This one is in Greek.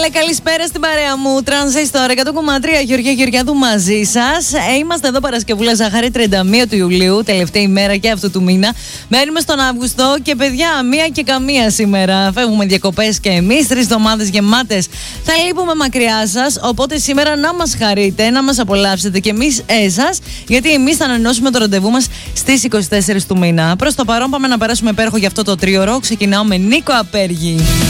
Καλησπέρα στην παρέα μου. Τρανζίστορ 100,3. Γεωργία Γεωργιάδου μαζί σας. Είμαστε εδώ Παρασκευούλα Ζαχαρή, 31 του Ιουλίου, τελευταία ημέρα και αυτού του μήνα. Μένουμε στον Αύγουστο και παιδιά, μία και καμία σήμερα. Φεύγουμε διακοπές και εμείς. 3 εβδομάδες γεμάτες. Θα λείπουμε μακριά σας. Οπότε σήμερα να μας χαρείτε, να μας απολαύσετε και εμείς εσάς. Γιατί εμείς θα ανανεώσουμε το ραντεβού μας στις 24 του μήνα. Προς το παρόν, πάμε να περάσουμε υπέροχο για αυτό το τρίωρο. Ξεκινάω με Νίκο Απέργη.